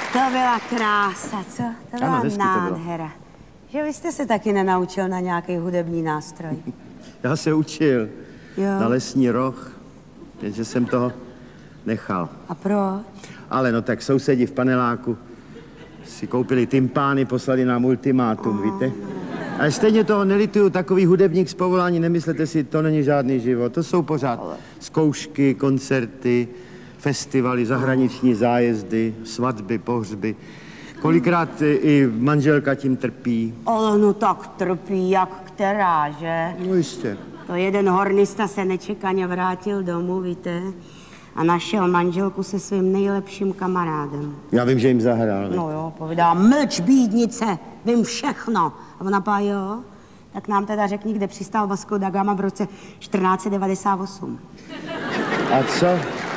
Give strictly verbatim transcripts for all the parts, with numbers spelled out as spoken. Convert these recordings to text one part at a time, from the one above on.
To byla krása, co? To byla ano, nádhera. Že vy jste se taky nenaučil na nějaký hudební nástroj? Já se učil jo. na lesní roh, jenže jsem toho nechal. A proč? Ale no tak sousedi v paneláku si koupili tympány, poslali nám ultimátum, oh. víte? A stejně toho nelituju, takový hudebník z povolání, nemyslete si, to není žádný život. To jsou pořád zkoušky, koncerty, festivaly, zahraniční zájezdy, svatby, pohřby. Kolikrát i manželka tím trpí. Ale no tak trpí, jak která, že? No jistě. To jeden hornista se nečekaně vrátil domů, víte? A našel manželku se svým nejlepším kamarádem. Já vím, že jim zahrál. No jo, povídá, mlč, bídnice, vím všechno. A ona pá, jo, tak nám teda řekni, kde přistál Vasco da Gama v roce čtrnáct set devadesát osm. A co?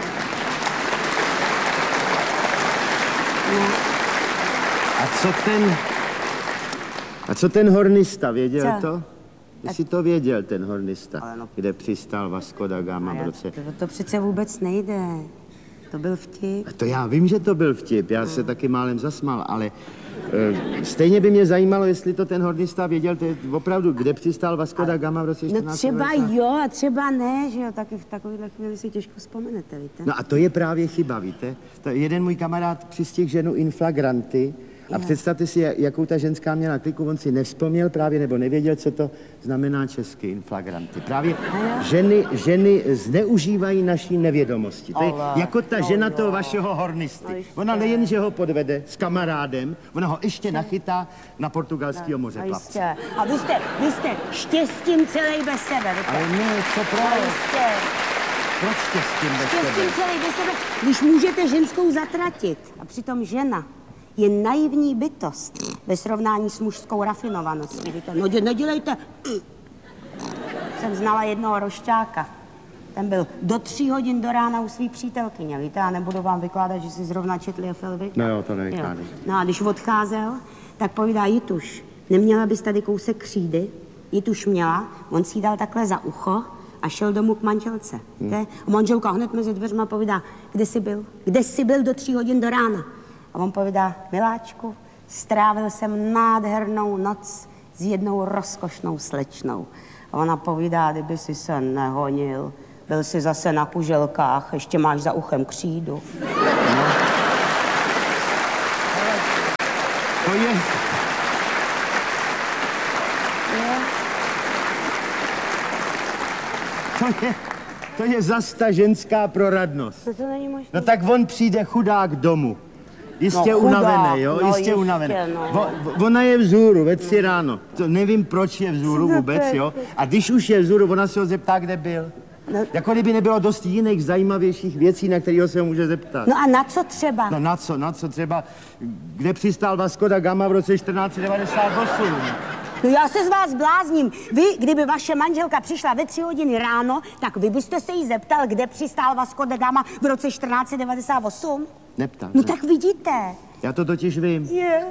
No. A co ten... A co ten hornista, věděl co? to? Jestli to věděl, ten hornista, no. kde přistál Vasco da Gama v roce... To, to přece vůbec nejde. To byl vtip. A to já vím, že to byl vtip, já no. se taky málem zasmál, ale e, stejně by mě zajímalo, jestli to ten hornista věděl, to je opravdu, kde přistál Vasco da Gama v roce čtrnáct set devadesát. No třeba jo a třeba ne, že jo, taky v takovýhle chvíli si těžko vzpomenete, víte. No a to je právě chyba, víte. To jeden můj kamarád přistihl ženu in flagranti. A je. Představte si, jakou ta ženská měla kliku, on si nevzpomněl právě, nebo nevěděl, co to znamená česky in flagranti. Právě ženy, ženy zneužívají naší nevědomosti. To je jako ta žena toho vašeho hornisty. Ona nejen, že ho podvede s kamarádem, ona ho ještě nachytá na portugalského mořeplavce. A vy jste, vy jste štěstím celý bez sebe. Víte? Ale ne, co proč? Proč štěstím bez sebe? Štěstím celý bez sebe, když můžete ženskou zatratit. A přitom žena je naivní bytost ve srovnání s mužskou rafinovaností. Víte, no dě, nedělejte. Jsem znala jednoho rošťáka. Ten byl do tří hodin do rána u svý přítelkyně, víte, a nebudu vám vykládat, že si zrovna četli Felvika. No jo, to nevykládej. No a když odcházel, tak povídá, Jituš, neměla bys tady kousek křídy? Jituš měla, on si jí dal takhle za ucho a šel domů k manželce. Hmm. A manželka hned mezi dveřma povídá, kde jsi byl? Kde jsi byl do tří hodin do rána? A on povídá, miláčku, strávil jsem nádhernou noc s jednou rozkošnou slečnou. A ona povídá, kdyby si se nehonil, byl jsi zase na kuželkách, ještě máš za uchem křídu. No. To je... To je... To je zas ta ženská proradnost. No to není možné. No tak on přijde chudák domů. Jistě no, unavený, jo? No, jistě, jistě unavený. No. Ona je vzhůru ve tři ráno. To nevím, proč je vzhůru vůbec, jo? A když už je vzhůru, ona se ho zeptá, kde byl. No. Jako kdyby nebylo dost jiných zajímavějších věcí, na kterého se ho může zeptat. No a na co třeba? No na co, na co třeba? Kde přistál Vasco da Gama v roce čtrnáct set devadesát osm? No já se z vás blázním. Vy, kdyby vaše manželka přišla ve tři hodiny ráno, tak vy byste se jí zeptal, kde přistál Vasco da Gama v roce čtrnáct set devadesát osm? Neptám. No tak vidíte. Já to totiž vím. Je. Yeah.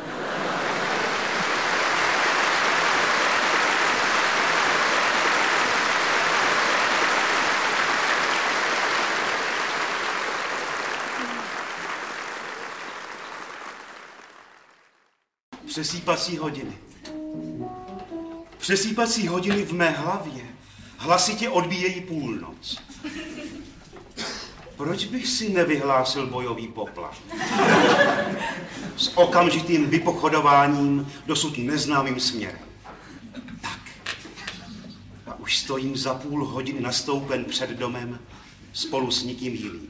Přesýpací hodiny. Přesýpací hodiny v mé hlavě hlasitě odbíjejí půlnoc. Proč bych si nevyhlásil bojový poplach? S okamžitým vypochodováním dosud neznámým směrem. Tak. A už stojím za půl hodiny nastoupen před domem spolu s nikým jiným.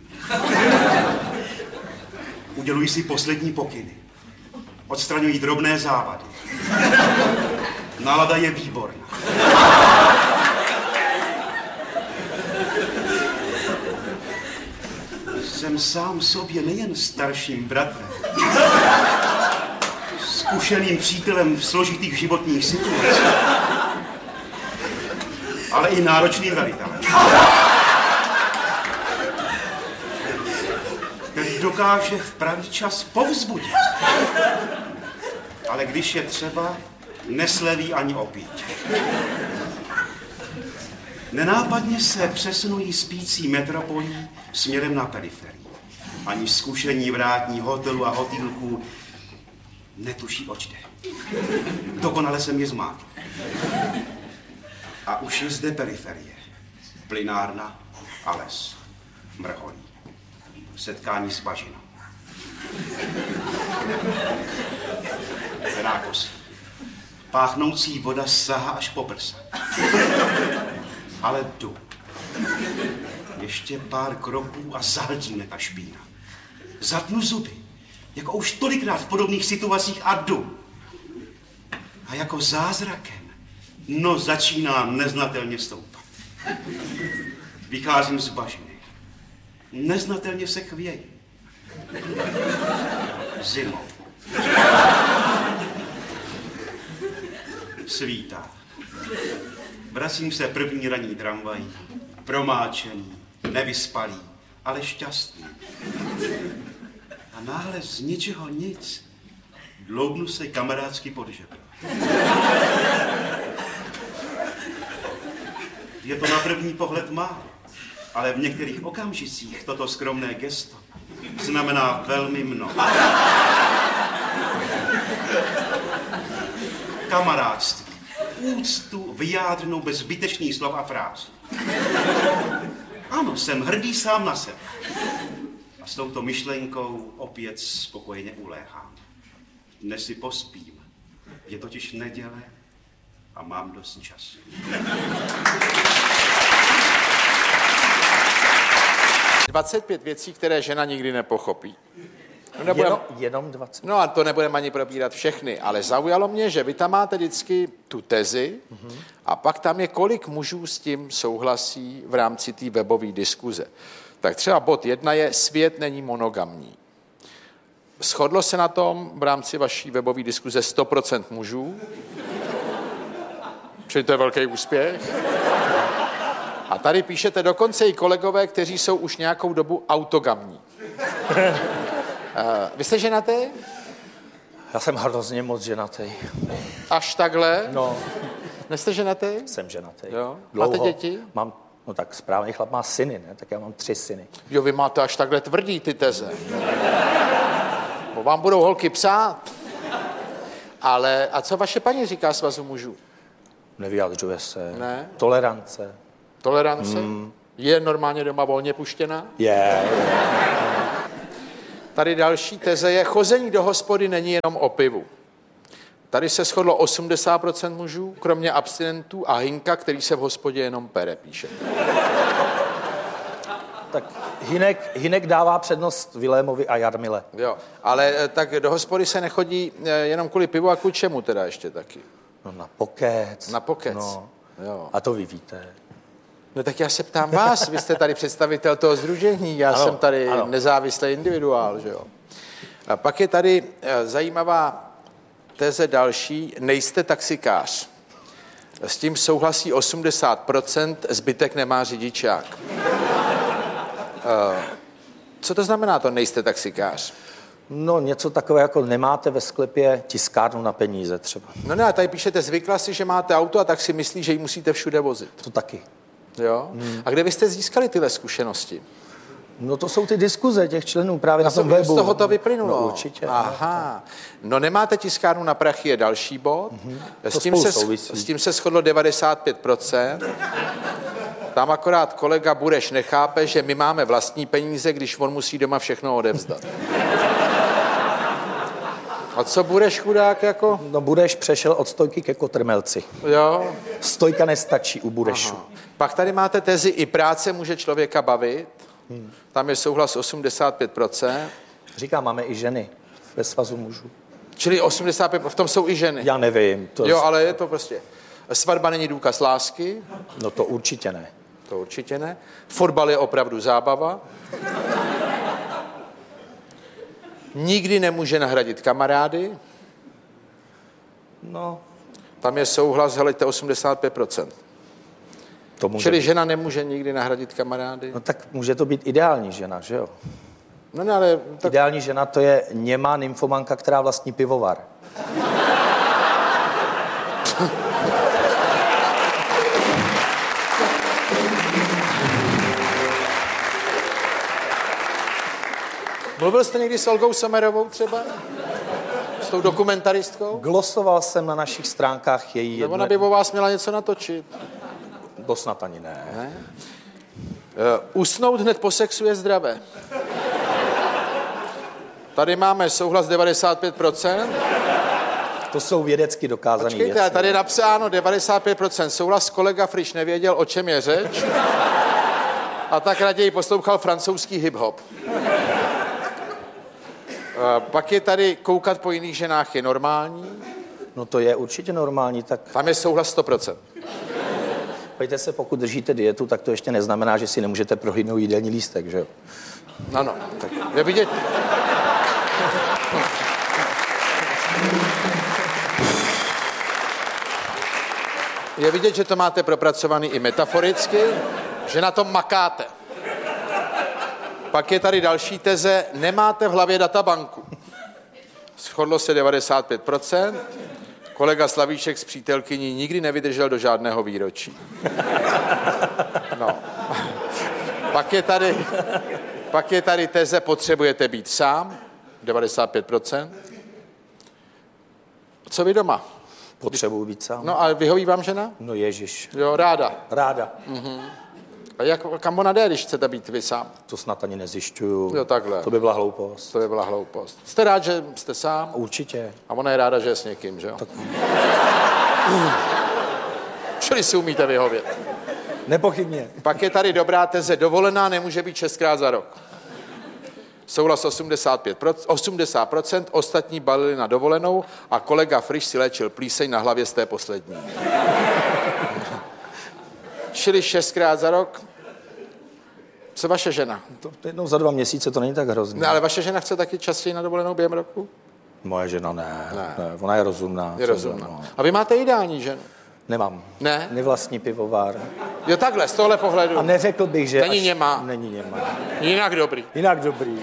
Uděluji si poslední pokyny. Odstraňují drobné závady. Nálada je výborná. Jsem sám sobě nejen starším bratrem, zkušeným přítelem v složitých životních situacích, ale i náročným velitelem. Ten dokáže v pravý čas povzbudit, ale když je třeba, nesleví ani opít. Nenápadně se přesunují spící metropolí směrem na periferii. Ani zkušení vrátní hotelu a hotýlků netuší, oč jde. Dokonale jsem je zmátl. A už je zde periferie. Plynárna a les. Mrholí. Setkání s bažinou. Rákos. Páchnoucí voda sahá až po prsa. Ale jdu. Ještě pár kroků a zahltí mě ta špína. Zatnu zuby, jako už tolikrát v podobných situacích a jdu. A jako zázrakem, no začínám neznatelně stoupat. Vycházím z bažiny. Neznatelně se chvěji. Zimou. Svítá. Vracím se první ranní tramvají. Promáčený, nevyspalý, ale šťastný. A náhle z ničeho nic dloubnu se kamarádsky pod žebro. Je to na první pohled málo, ale v některých okamžicích toto skromné gesto znamená velmi mnoho. Kamarádství, úctu vyjádřenou bez zbytečných slov a fráz. Ano, jsem hrdý sám na sebe. A s touto myšlenkou opět spokojeně uléhám. Dnes si pospím. Je totiž neděle a mám dost času. dvacet pět věcí, které žena nikdy nepochopí. No, jenom, jenom dvacet. No a to nebudeme ani probírat všechny, ale zaujalo mě, že vy tam máte vždycky tu tezi mm-hmm. a pak tam je, kolik mužů s tím souhlasí v rámci té webové diskuze. Tak třeba bod jedna je, svět není monogamní. Shodlo se na tom v rámci vaší webové diskuze sto procent mužů, čili to je velký úspěch. A tady píšete dokonce i kolegové, kteří jsou už nějakou dobu autogamní. Uh, vy jste ženatý? Já jsem hrozně moc ženatý. Až takhle? No. Nejste ženatý? Jsem ženatý. Jo. Dlouho. Máte děti? Mám, no tak správný chlap má syny, ne? Tak já mám tři syny. Jo, vy máte až takhle tvrdý ty teze. Bo vám budou holky psát. Ale a co vaše paní říká Svazu mužů? Nevyjadřuje se. Ne? Tolerance. Tolerance? Mm. Je normálně doma volně puštěná? Je. Yeah. Tady další teze je, chození do hospody není jenom o pivu. Tady se shodlo osmdesát procent mužů, kromě abstinentů a Hinka, který se v hospodě jenom pere, píše. Tak Hinek, Hinek dává přednost Vilémovi a Jarmile. Jo, ale tak do hospody se nechodí jenom kvůli pivu a kvůli čemu teda ještě taky? No na pokec. Na pokec. No. Jo. A to vy víte. No tak já se ptám vás, vy jste tady představitel toho sdružení, já ano, jsem tady ano. nezávislý individuál, že jo. A pak je tady zajímavá teze další, nejste taxikář. S tím souhlasí osmdesát procent, zbytek nemá řidičák. Co to znamená to nejste taxikář? No něco takové, jako nemáte ve sklepě tiskárnu na peníze třeba. No ne, tady píšete, zvykla si, že máte auto a tak si myslí, že ji musíte všude vozit. To taky. Jo? Hmm. A kde vy jste získali tyhle zkušenosti? No to jsou ty diskuze těch členů právě na, na tom webu. Z toho to vyplynulo? No určitě. Aha. No nemáte tiskárnu na prachy je další bod. Mm-hmm. S, tím se, s tím se shodlo devadesát pět procent. Tam akorát kolega Bureš nechápe, že my máme vlastní peníze, když on musí doma všechno odevzdat. A co Bureš chudák jako? No Bureš přešel od stojky ke kotrmelci. Jo. Stojka nestačí u Burešu. Aha. Pak tady máte tezi, i práce může člověka bavit. Hmm. Tam je souhlas osmdesát pět procent. Říká, máme i ženy ve Svazu mužů. Čili osmdesát pět procent, v tom jsou i ženy. Já nevím. To jo, ale je to prostě. Svatba není důkaz lásky. No to určitě ne. To určitě ne. Fotbal je opravdu zábava. Nikdy nemůže nahradit kamarády. No. Tam je souhlas, helejte, osmdesát pět procent. To může Čili být. žena nemůže nikdy nahradit kamarády. No tak může to být ideální žena, že jo? No ne, ale... Tak... Ideální žena to je němá nymfomanka, která vlastní pivovar. Mluvil jste někdy s Olgou Sommerovou třeba? S tou dokumentaristkou? Glosoval jsem na našich stránkách její Nebo jedné... ona by o vás měla něco natočit? To snad ani ne. ne? Uh, usnout hned po sexu je zdravé. Tady máme souhlas devadesát pět procent. To jsou vědecky dokázané věci. Počkejte, tady je napsáno devadesát pět procent souhlas, kolega Friš nevěděl, o čem je řeč. A tak raději poslouchal francouzský hip-hop. Pak je tady koukat po jiných ženách je normální. No to je určitě normální, tak... Tam je souhlas sto procent. Pojďte se, pokud držíte dietu, tak to ještě neznamená, že si nemůžete prohlídnout jídelní lístek, že jo? Ano, tak je vidět... Je vidět, že to máte propracovaný i metaforicky, že na tom makáte. Pak je tady další teze, nemáte v hlavě databanku. Shodlo se devadesát pět procent, kolega Slavíček s přítelkyní nikdy nevydržel do žádného výročí. No. Pak je tady, pak je tady teze, potřebujete být sám, devadesát pět procent. Co vy doma? Potřebuji být sám. No a vyhoví vám žena? No ježiš. Jo, ráda. Ráda. Mhm. A jak, kam ona jde, když chcete být vy sám? To snad ani nezjišťuju. Jo, takhle. To by byla hloupost. To by byla hloupost. Jste rád, že jste sám? Určitě. A ona je ráda, že je s někým, že jo? Tak... Čili si umíte vyhovět. Nepochybně. Pak je tady dobrá teze, dovolená nemůže být šestkrát za rok. Souhlas osmdesát pět procent, osmdesát procent, ostatní balili na dovolenou a kolega Friš si léčil plíseň na hlavě z té poslední. Čili šestkrát za rok. Co vaše žena? To jednou za dva měsíce to není tak hrozný. Ne, ale vaše žena chce taky častěji na dovolenou během roku? Moje žena ne. Ne. ne. Ona je rozumná. Je rozumná. No. A vy máte ideální ženu? Nemám. Ne? Nevlastní pivovar. Jo, takhle, z tohle pohledu. A neřekl bych, že... Není až... něma. Není něma. Jinak dobrý. Jinak dobrý.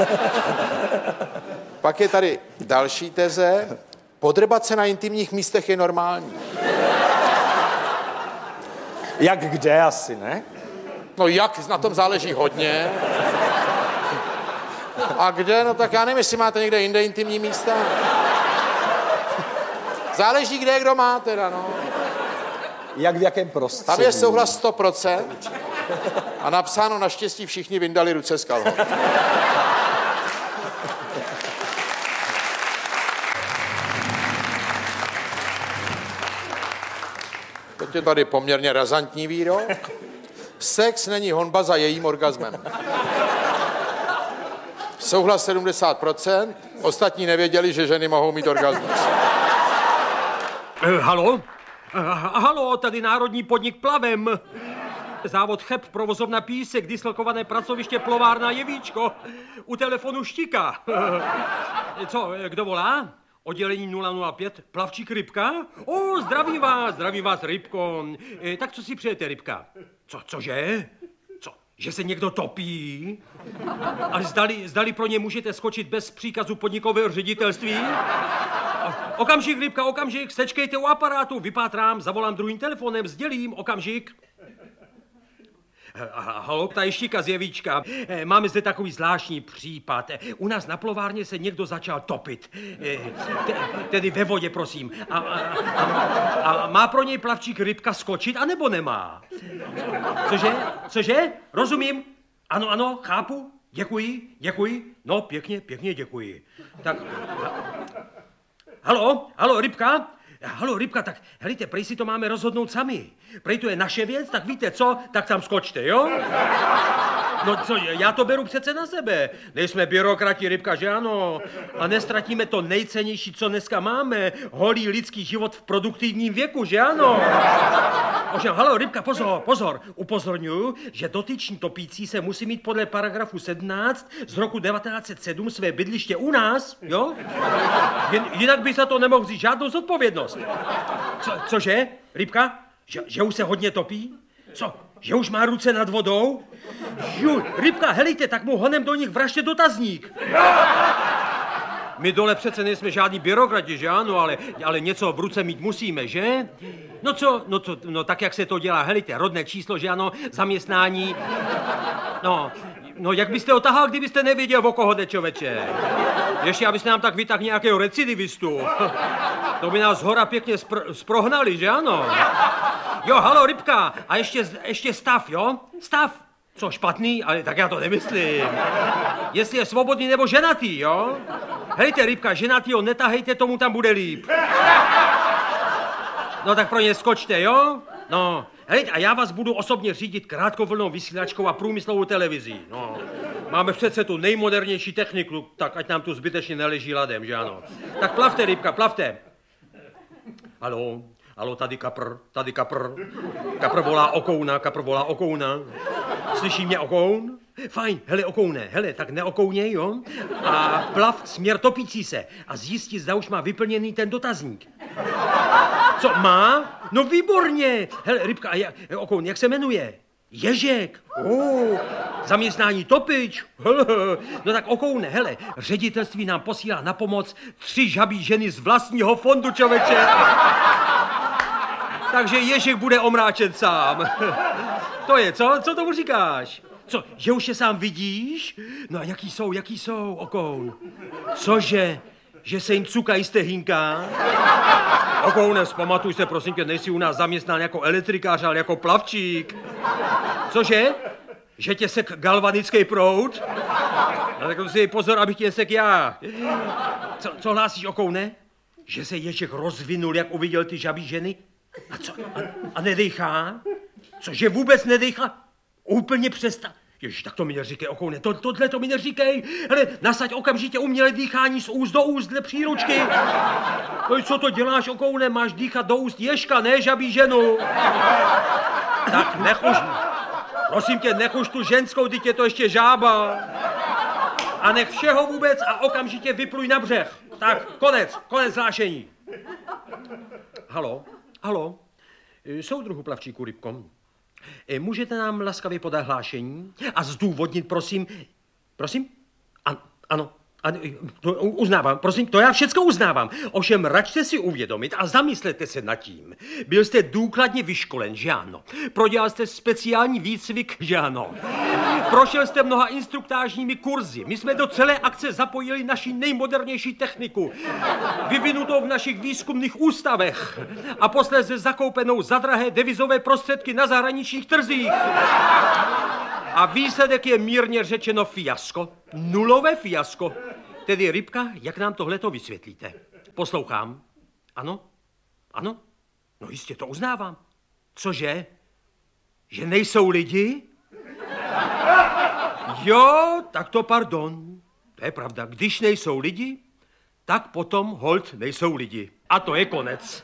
Pak je tady další teze. Podrbat se na intimních místech je normální. Jak kde asi, ne? No jak, na tom záleží hodně. A kde? No tak já nevím, jestli máte někde jinde intimní místa. Záleží, kde kdo má teda, no. Jak v jakém prostředí? Tam je souhlas sto procent a napsáno naštěstí všichni vyndali ruce z kalhot. Teď je tady poměrně razantní výrok. Sex není honba za jejím orgazmem. Souhlas sedmdesát procent, ostatní nevěděli, že ženy mohou mít orgasmus. Uh, halo? Uh, halo, tady Národní podnik Plavem. Závod Cheb, provozovna Písek, dislokované pracoviště Plovárna Jevíčko. U telefonu Štika. Uh, co, kdo volá? Oddělení nula nula pět, plavčík Rybka? O, zdravím vás, zdravím vás, Rybko. E, tak co si přejete, Rybka? Co, cože? Co, že se někdo topí? A zdali, zdali pro ně můžete skočit bez příkazu podnikového ředitelství? Okamžik, Rybka, okamžik, sečkejte u aparátu, vypátrám, zavolám druhým telefonem, sdělím, okamžik. Halo, ta je Štika z Jevíčka. Máme zde takový zvláštní případ. U nás na plovárně se někdo začal topit. Tedy ve vodě, prosím. A, a, a, a má pro něj plavčík Rybka skočit, anebo nemá? Cože? Cože? Rozumím? Ano, ano, chápu. Děkuji, děkuji. No, pěkně, pěkně děkuji. Tak... Halo, halo, Rybka? Halo, Rybka, tak helejte, prej si to máme rozhodnout sami. Prej to je naše věc, tak víte co, tak tam skočte, jo? No co, já to beru přece na sebe. Nejsme byrokrati, Rybka, že ano? A nestratíme to nejcennější, co dneska máme. Holý lidský život v produktivním věku, že ano? Ovšem, halo, Rybka, pozor, pozor. Upozorňuji, že dotyční topící se musí mít podle paragrafu sedmnáct z roku devatenáct set sedm své bydliště u nás, jo? Jen, jinak by za to nemohl vzít žádnou zodpovědnost. Co, cože, Rybka? Že, že už se hodně topí? Co? Že už má ruce nad vodou? Ju, Rybka, helejte, tak mu honem do nich vražte dotazník. My dole přece nejsme žádní byrokrati, že ano, ale, ale něco v ruce mít musíme, že? No co, no, co, no tak jak se to dělá, helejte, rodné číslo, že ano, zaměstnání, no, no jak byste ho tahal, kdybyste nevěděl, o koho jde, čověče? Ještě abyste nám tak vytáhl nějakého recidivistu. To by nás zhora pěkně spr- sprohnali, že ano? Jo, halo, Rybka, a ještě, ještě stav, jo? Stav. Co, špatný? Ale tak já to nemyslím. Jestli je svobodný nebo ženatý, jo? Hejte, Rybka, ženatýho netahejte, tomu tam bude líp. No tak pro ně skočte, jo? No, hejte, a já vás budu osobně řídit krátkovlnou vysílačkou a průmyslovou televizí, no. Máme přece tu nejmodernější techniku, tak ať nám tu zbytečně neleží ladem, že ano? Tak plavte, Rybka, plavte. Haló, haló, tady kapr, tady kapr. Kapr volá okouna, kapr volá okouna. Slyší mě okoun? Fajn, hele, okoune, hele, tak neokouněj, jo? A plav směr topící se a zjistí, zda už má vyplněný ten dotazník. Co, má? No výborně. Hele, Rybka, a jak, okoun, jak se jmenuje? Ježek. Oh, zaměstnání topič. Hele. No tak okoune, hele, ředitelství nám posílá na pomoc tři žabí ženy z vlastního fondu, čověče. Takže Ježek bude omráčen sám. To je, co? Co tomu říkáš? Co, že už je sám vidíš? No a jaký jsou, jaký jsou, okoun? Cože? Že se jim cukají stehínka? Okoune, vzpamatuj se, prosím tě, nejsi u nás zaměstnán jako elektrikář, ale jako plavčík. Cože? Že tě sek galvanický proud? No tak si pozor, abych tě nesek já. Co, co hlásíš, okoune? Že se Ježek rozvinul, jak uviděl ty žabí ženy? A co? A, a nedejchá? Cože vůbec nedejchá? Úplně přestá. Ježiš, tak to mi neříkej, okoune, to, tohle to mi neříkej. Hele, nasaď okamžitě umělé dýchání z úst do úst dle příručky. No, co to děláš, okoune, máš dýchat do úst Ježka, ne žabí ženu. Tak nechuš, prosím tě, nechuš tu ženskou, teď je to ještě žába. A nech všeho vůbec a okamžitě vypluj na břeh. Tak, konec, konec hlášení. Halo, halo, soudruhu plavčíku Rybko. Můžete nám laskavě podat hlášení a zdůvodnit, prosím, prosím? An, ano, ano, to uznávám, prosím, to já všecko uznávám. Ovšem, račte si uvědomit a zamyslete se nad tím. Byl jste důkladně vyškolen, že ano? Prodělal jste speciální výcvik, že ano? Prošel jste mnoha instruktážními kurzy. My jsme do celé akce zapojili naši nejmodernější techniku, vyvinutou v našich výzkumných ústavech a posléze zakoupenou za drahé devizové prostředky na zahraničních trzích. A výsledek je mírně řečeno fiasko. Nulové fiasko. Tedy, Rybka, jak nám tohleto vysvětlíte? Poslouchám. Ano? Ano? No jistě, to uznávám. Cože? Že nejsou lidi? Jo, tak to pardon. To je pravda. Když nejsou lidi, tak potom holt nejsou lidi. A to je konec.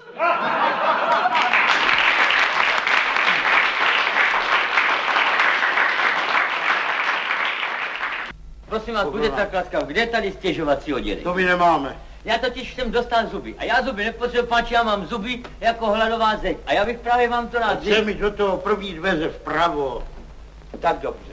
Prosím vás, bude tak laskav, kde je tady stěžovací oddělení? To my nemáme. Já totiž jsem dostal zuby. A já zuby nepotřebuji, páči, já mám zuby jako hladová zeď. A já bych právě vám to rád... Chce mi do toho první dveře vpravo. Tak dobře.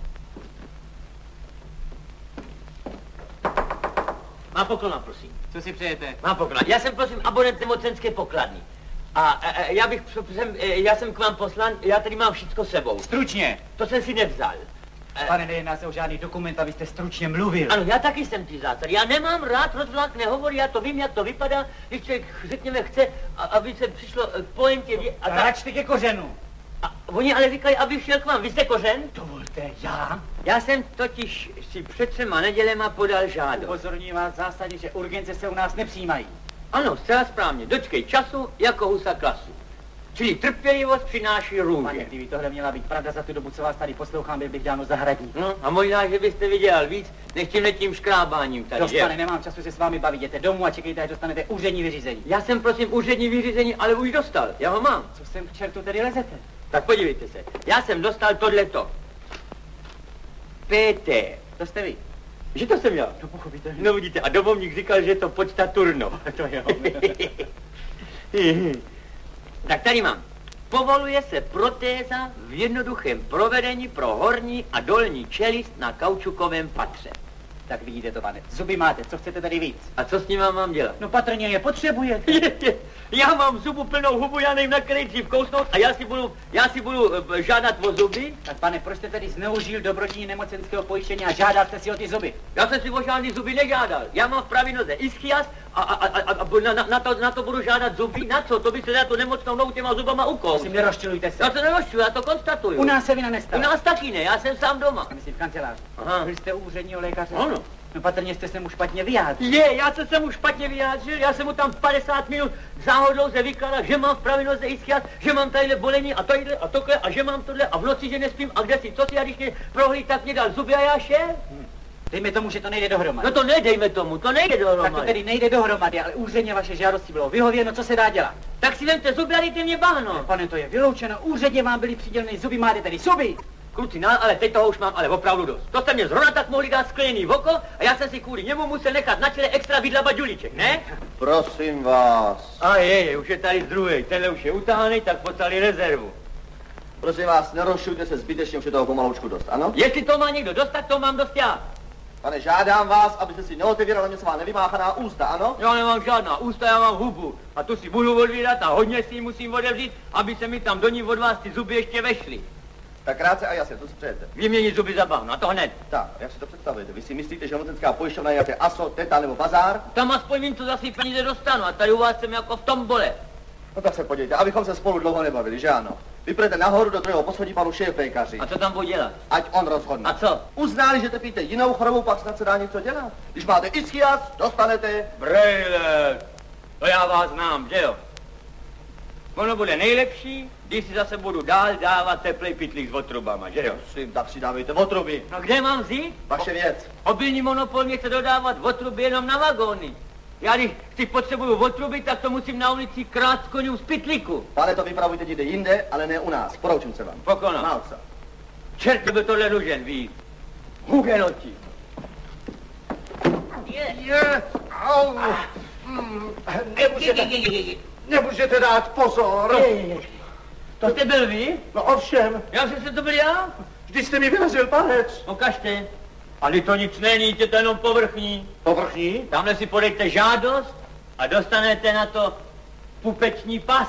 Má poklona, prosím. Co si přejete? Má poklona. Já jsem, prosím, abonent nemocenské pokladny. A, a, a já bych, jsem, já jsem k vám poslan, já tady mám všecko sebou. Stručně. To jsem si nevzal. Pane, nejedná se o žádný dokument, abyste stručně mluvil. Ano, já taky jsem ty zásady. Já nemám rád rozvlák nehovorí, já to vím, jak to vypadá, když člověk, řekněme, chce, aby se přišlo k pointě. A tak... Račte ke kořenu. A oni ale říkají, aby šel k vám. Vy jste kořen? Dovolte, já? Já jsem totiž si před třema nedělema podal žádost. Upozorňuji vás zásadně, že urgence se u nás nepřijímají. Ano, zcela správně. Dočkej času jako husa klasu. Čili trpělivost přináší růže. Pane, kdyby tohle měla být pravda, za tu dobu, co vás tady poslouchám, byl bych dávno zahradník. No, a možná, že byste vydělal víc, než tímhletím škrábáním tady, Dost, že? pane, nemám času se s vámi bavit, jděte domů a čekejte, až dostanete úřední vyřízení. Já jsem, prosím, úřední vyřízení, ale už dostal. Já ho mám. Co sem k čertu tedy lezete? Tak podívejte se. Já jsem dostal tohleto. P T. To jste vy. Že to jsem já? No pochopitelně. No vidíte, a domovník říkal, že je to počta Turno. To jo. Tak tady mám. Povoluje se protéza v jednoduchém provedení pro horní a dolní čelist na kaučukovém patře. Tak vidíte to, pane. Zuby máte, co chcete tady víc? A co s nima mám dělat? No patrně je potřebujete. Je, je. Já mám zubu plnou hubu, já nevím, na který dřív kousnout a já si budu, já si budu uh, žádat o zuby. Tak pane, proč jste tedy zneužil dobrodění nemocenského pojištění a žádal jste si o ty zuby? Já jsem si o žádný zuby nežádal. Já mám v pravé noze ischias a, a, a, a, a na, na, to, na to budu žádat zuby. Na co? To by se dá to nemocnou nohu těma zubama ukol. Prosím, nerozčilujte se. Já to nerozčiluji, já to konstatuju. U nás se vina nestala. U nás taky ne, já jsem sám doma. Myslím v kanceláři. Aha. Byl jste u úředního lékaře? Ano. No patrně jste se mu špatně vyjádřil. Je, já jsem se mu špatně vyjádřil, já jsem mu tam padesát minut záhodou se vykládal, že mám v pravé noze ischias, že mám tadyhle bolení a tadyhle a tohle a že mám tohle a v noci, že nespím a kde si, co si, a když mě prohlíd, tak mě dal zuby a já šel. Hmm. Dejme tomu, že to nejde dohromady. No to nedejme tomu, to nejde dohromady. Tak to tedy nejde dohromady, ale úředně vaše žádosti bylo vyhověno, co se dá dělat? Tak si vemte zuby a dejte mě bahno. Ne, pane, to je vyloučeno, úředně vám byly přiděleny zuby, máte tedy zuby. Kluci, no, ale teď toho už mám ale opravdu dost. To jste mě zrovna tak mohli dát skleněný v oko a já jsem si kvůli němu musel nechat na čele extra vydlabat Juliček, ne? Prosím vás. A je, je, už je tady druhý, tenhle už je utáhaný, tak poslali rezervu. Prosím vás, nerozšujte se zbytečně, už je toho pomaloučku dost, ano? Jestli to má někdo dost, tak to mám dost já. Pane, žádám vás, abyste si neotevírali něco má nevymáchaná ústa, ano? Já nemám žádná ústa, já mám hubu. A tu si budu odvírat a hodně si ji musím otevřít, aby se mi tam do ní od vás ty zuby ještě vešly. Tak krátce a jasně, co si přejete? Vyměnit zuby za bahno, a to hned. Tak, jak si to představujete? Vy si myslíte, že nemocenská pojišťovna je jaké aso, teta nebo bazár? Tam aspoň vím, co za svý peníze dostanu a tady u vás jsem jako v tombole. No tak se podívejte, abychom se spolu dlouho nebavili, že ano? Vyprete nahoru do druhého poschodí panu šéfpékaři. A co tam budu dělat? Ať on rozhodne. A co? Uználi, že trpíte jinou chorobou, pak snad se dá něco dělat. Když máte ischias, dostanete... Brejle, to já vás znám, že jo? Ono bude nejlepší, když si zase budu dál dávat teplej pytlík s otrubama, že jo? Prosím, tak si dávejte otruby. No kde mám vzít? Vaše věc. Obilní monopol mě chce dodávat otruby jenom na vagóny. Já když si potřebuju otruby, tak to musím na ulici krát s koním z pytlíku. Pane, to vypravujte někde jinde, ale ne u nás. Poroučím se vám. Pokonám. Malca. Čert by tohle nužen víc. Hugenoti. Je, je, au. Mm, nemůžete, nemůžete dát pozor. Je, je, je. To jste byl vy? No ovšem. Já jsem se to byl já? Vždyť jste mi vyrazil palec. Ukažte. Ale to nic není, je to jenom povrchní. Povrchní? Tamhle si podejte žádost a dostanete na to pupeční pas.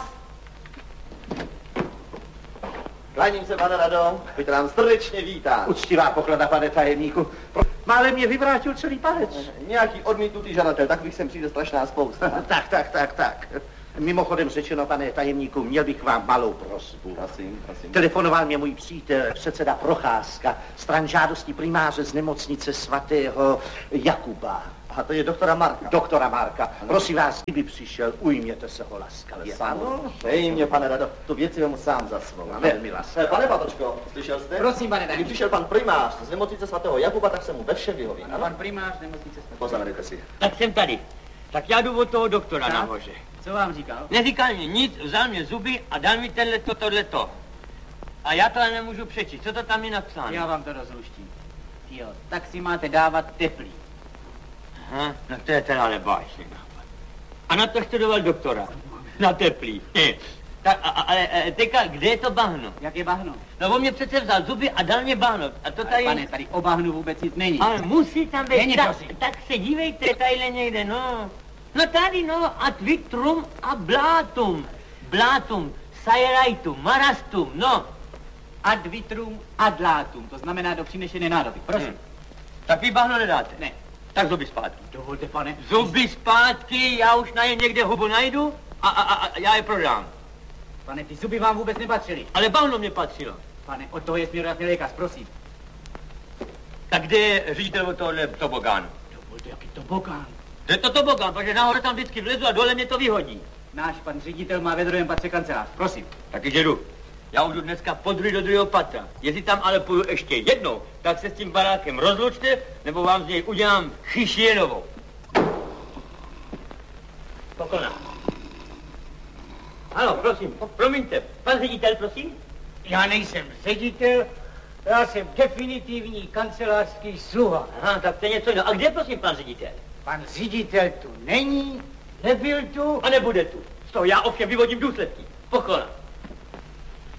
Kláním se, pane Rado, buďte nám srdečně vítán. Uctivá poklada, pane tajemníku. Málem mě vyvrátil celý palec. Nějaký odmítnutý žadatel, takových sem přijde strašná spousta. Tak, tak, tak, tak. Mimochodem řečeno, pane tajemníku, měl bych vám malou prosbu. Prosím, prosím. Telefonoval mě můj přítel, předseda Procházka, stran žádosti primáře z nemocnice svatého Jakuba. A to je doktora Marka. Doktora Marka. Prosím vás, kdyby přišel, ujměte se ho laskavě. Samozřejmě, pane Rado, tu věc si vemu sám za svou. Velmi laskavě. Pane Patočko, slyšel jste? Prosím, pane Když tajemníku. přišel pan primář z nemocnice svatého Jakuba, tak se mu ve všem vyhoví. A pan primář nemocnice svatého. Poznamenejte si. Tak jsem tady. Tak já jdu od toho doktora Tak. nahoře. Co vám říkal? Neříkal mi nic, vzal mě zuby a dal mi tenhleto, tohleto. A já to nemůžu přečíst. Co to tam je napsáno? Já vám to rozluštím. Jo, tak si máte dávat teplý. Aha, no to je teda nebáječný nápad. A na to studoval doktora. Na teplý. Tak, a, a, ale e, teďka, kde je to bahno? Jak je bahno? No on mě přece vzal zuby a dal mě bahno. A to Ale tady... pane, tady o bahnu vůbec nic není. Ale musí tam být. Není, tak, prosím. tak se dívejte tadyhle někde, no. No tady, no, ad vitrum a blátum. Blátum, sajerajtum, marastum, no. Ad vitrum ad latum, to znamená do přinešené nádoby. Prosím. Hmm. Tak vy bahno nedáte? Ne. Tak zuby zpátky. Dovolte, pane. Zuby zpátky, já už na ně někde hubu najdu a, a, a, a já je prodám. Pane, ty zuby vám vůbec nepatřily. Ale bahno mě patřilo. Pane, od toho je směrodatný lékař, prosím. Tak kde je ředitel od tohohle tobogánu? Dovolte, jaký tobogán. To je to tobogán, protože nahoře tam vždycky vlezu a dole mě to vyhodí. Náš pan ředitel má ve druhém patře kancelář, prosím. Taky jdu. Já už jdu dneska po druhý do druhého patra. Jestli tam ale půjdu ještě jednou, tak se s tím barákem rozlučte, nebo vám z něj udělám chyšienovou. Pokoná. Ano, prosím, promiňte. Pan ředitel, prosím? Já nejsem ředitel, já jsem definitivní kancelářský sluha. Aha, tak to je něco jiného. A kde, prosím, pan ředitel? Pan ředitel tu není, nebyl tu. A nebude tu. Z toho já ovšem vyvodím důsledky. Pokoná.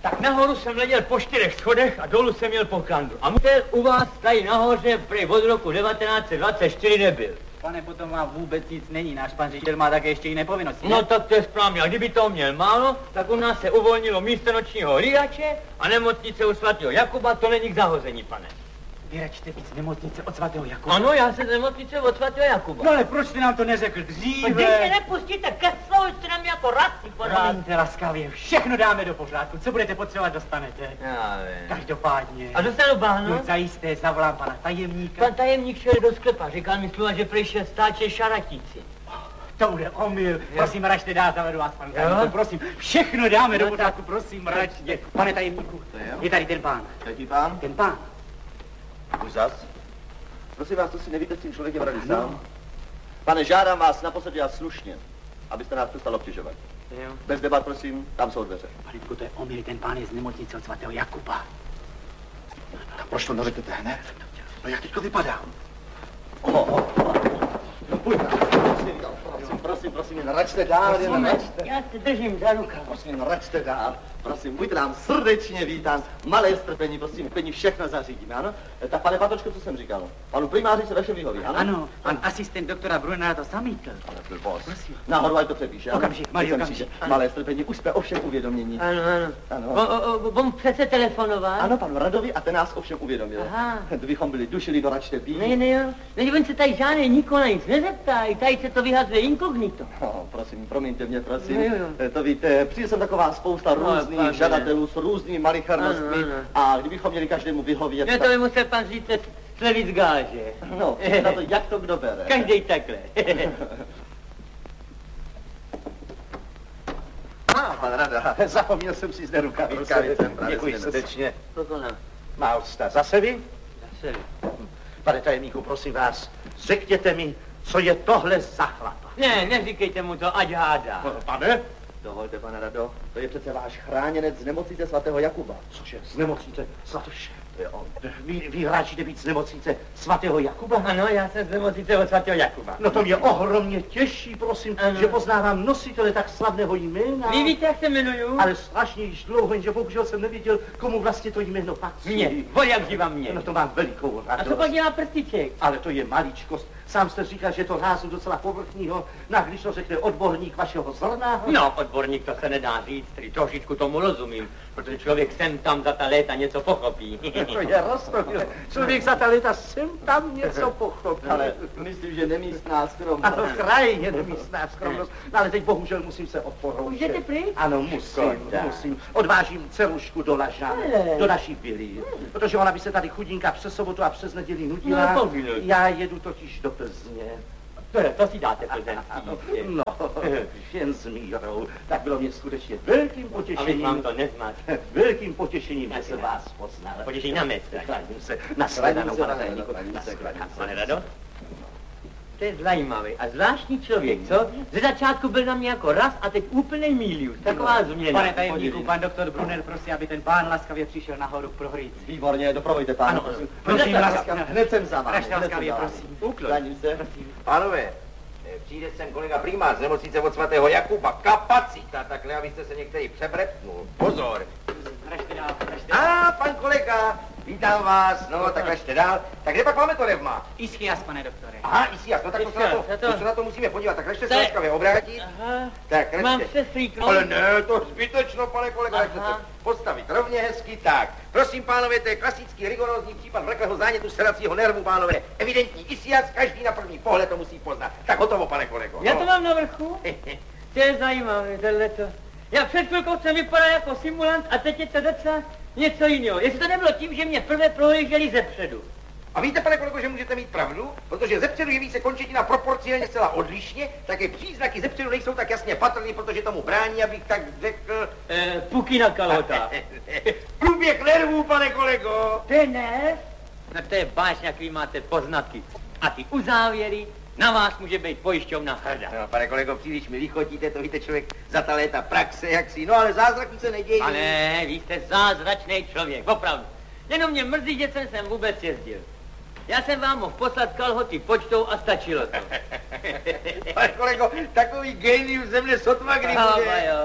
Tak nahoru jsem letěl po čtyřech schodech a dolů jsem měl po kandu. A můj u vás tady nahoře prej od roku devatenáct set dvacet čtyři nebyl. Pane, potom vám vůbec nic není. Náš pan ředitel má také ještě jiné povinnosti. No tak to je správně. A kdyby to měl málo, tak u nás se uvolnilo místo nočního hlídače a nemocnice u svatého Jakuba, to není k zahození, pane. Vy račte víc nemocnice od svatého Jakuba? Ano, já jsem z nemocnice od svatého Jakuba. No ale proč jste nám to neřekl dříve? Když mě nepustíte ke slovu, jste nám jako rasí pořád. Promiňte laskavě, všechno dáme do pořádku. Co budete potřebovat, dostanete. Já vím. Každopádně. A dostanu báno? No zajisté, zavolám pana tajemníka. Pan tajemník šel do sklepa, říkal mi slova, že přišel stáče šaratíci. To bude omyl. Prosím, račte, dá, zavedu vás, pane tajemníku, prosím. Všechno dáme do pořádku, prosím, račte. Pane tajemníku, je tady ten pán. Jaký pán? Ten pán. Už zas? Prosím vás, to si nevíte s tím člověkem rady sám? Pane, žádám vás naposledy a slušně, abyste nás přestal obtěžovat. Jo. Bez debat, prosím, tam jsou dveře. Lidku, to je omyl, ten pán je z nemocnice od svatého Jakuba. A proč to neřeknete hned? No jak teďko vypadám? O, o, o. No pojďte, prosím, prosím, prosím, prosím, jen račte dál, jen račte. Já se držím za rukav. Prosím, račte dál. Prosím, buďte nám srdečně vítán. Malé strpení, prosím, pení všechno zařídíme, ano? Tak pane Patočko, co jsem říkal? Panu primáři se vaše vyhoví, ano? Ano, pan asistent doktora Brunera to zamítl. Ale byl boss. Náhodou ať to přepíše, ano? Okamžik, malý okamžik. Malé strpení, už jsme o všem uvědomění. Ano, ano. Ano. O, o, o, on přece telefonoval. Ano, panu Radovi a ten nás o všem uvědomil. Aha. Kdybychom byli dušili do račte bí. Ne, ne, jo. Ne, on se tady žádný nikoho na nic nezeptají, tady se to vyhazuje inkognito. No, prosím, promiňte mě, prosím. Jo, jo. To víte, přijde sem taková spousta No, různých pane. žadatelů s různými malicharnostmi Ano, ano. a kdybychom měli každému vyhovět, Ne, to by musel pan říct slevit z gáže. No, na to, jak to kdo bere. Každý takhle. Ah, pan Rada, zapomněl jsem si zde rukavicem. Děkuji srdečně. Má odsta. Zase vy? Zase vy. Pane tajemníku, prosím vás, řekněte mi, co je tohle za chlapa? Ne, neříkejte mu to, ať hádá. Pane? Dovolte, pane Rado, to je přece váš chráněnec z nemocnice svatého Jakuba. Cože, z nemocnice svatého? To je on. Vy, vy hráčíte být z nemocnice svatého Jakuba? Ano, já jsem z nemocnice od svatého Jakuba. No to mě ohromně těší, prosím, ano. Že poznávám nositele tak slavného jména. Vy víte, jak se jmenuju? Ale strašně již dlouho, jenže bohužel jsem nevěděl, komu vlastně to jméno patří. Mně, o jak živa mě. No to mám velikou radost. A co pak dělá prstiček? Ale to je maličkost. Sám jste říkal, že to rázu docela povrchního, na když to řekne odborník vašeho zrna. No, odborník to se nedá říct, tedy trošičku tomu rozumím, protože člověk sem tam za ta léta něco pochopí. To je roztomilé. Člověk za ta léta sem tam něco pochopí. Ale myslím, že nemístná skromnost. Ano, krajně nemístná skromnost. No, ale teď bohužel musím se odporoučet. Můžete pryč? Ano, musím, musím. Odvážím dcerušku do Lažan, do naší vily, protože ona by se tady chudinka přes sobotu a přes neděli nudila. No, já jedu totiž do Plzně. To, to si dáte plzeňský. No, jen s mírou. Tak bylo mě skutečně velkým potěšením. Abych vám to nezmat. Velkým potěšením, že se vás poznal. Potěšení na mě. Kladím se na shledanou, pane tajemníku. Pane Rado? To je zajímavý a zvláštní člověk, co? Ze začátku byl na mě jako raz a teď úplný milius. Taková změna. Pane tajemníku, pan doktor Brunner prosí, aby ten pán laskavě přišel nahoru k prohlídce. Výborně, doprovodíte pána, prosím. Prosím, laskavě. Hned jsem za vámi. Ražte laskavě, prosím. Ukloním se. Pánové, přijde sem kolega primář z nemocnice od svatého Jakuba. Kapacita, takhle, abyste se některý přebrepnul. Pozor. Ražte dál, ražte A ah, pan kolega, vítám vás, no tak ražte dál. Tak kde pak máme to revma? Ischias, pane doktore. Aha, Ischias, no tak to se na to, to se na to musíme podívat, tak ražte se laskavě obrátit. Aha, tak ražte. mám se slíknout. Ale ne, to zbytečno, pane kolega, ražte se postavit rovně hezky, tak. Prosím, pánové, to je klasický rigorózní případ vleklého zánětu sedacího nervu, pánové. Evidentní Ischias, každý na první pohled to musí poznat. Tak hotovo, pane kolego. Já to mám na vrchu? To je zajímavé, tohleto. Já před chvilkou jsem vypadal jako simulant a teď je to docela něco jiného. Jestli to nebylo tím, že mě prvé prohlíželi zepředu. A víte, pane kolego, že můžete mít pravdu? Protože zepředu jeví se končetina proporcionálně zcela odlišně, také příznaky zepředu nejsou tak jasně patrný, protože tomu brání, abych tak řekl... Eh, puky na kalhotách. Průběh nervů, pane kolego. To je nerv? No to je báš, jaký máte poznatky. A ty uzávěry, na vás může být pojišťovna hrdá. No, pane kolego, příliš mi vychotíte, to víte, člověk za ta léta praxe, jak si, no ale zázraky se nedějí. A ne, vy jste zázračný člověk, opravdu. Jenom mě mrzí, že jsem sem vůbec jezdil. Já jsem vám mohl poslat kalhoty počtou a stačilo to. Pane kolego, takový genius ze mne sotva kdy bude. jo.